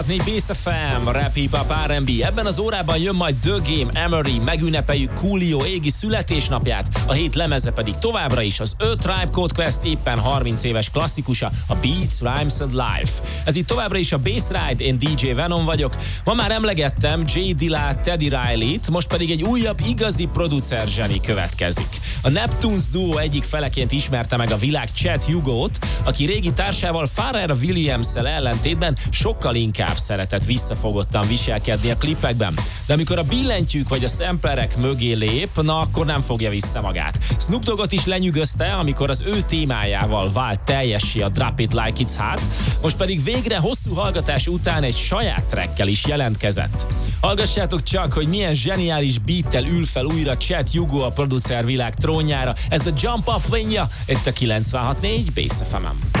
Bass FM, Rap Hip Hop R&B. Ebben az órában jön majd The Game, Emery, megünnepeljük Coolio égi születésnapját, a hét lemeze pedig továbbra is az A Tribe Called Quest éppen 30 éves klasszikusa, a Beats, Rhymes and Life. Ez itt továbbra is a Bass Ride, én DJ Venom vagyok. Ma már emlegettem J Dilla, Teddy Riley-t, most pedig egy újabb igazi producer zseni következik. A Neptunes duo egyik feleként ismerte meg a világ Chet Hugo-t, aki régi társával Pharrell Williams-szel ellentétben sokkal inkább szeretett visszafogottan viselkedni a klipekben. De amikor a billentyűk vagy a samplerek mögé lép, na akkor nem fogja vissza magát. Snoop Doggot is lenyűgözte, amikor az ő témájával vált teljessé a Drop It Like It's Hot, most pedig végre hosszú hallgatás után egy saját trackkel is jelentkezett. Hallgassátok csak, hogy milyen zseniális beattel ül fel újra Chet Hugo a producer világ trónjára. Ez a Jump Up Vinja, itt a 96.4 Bass FM-en.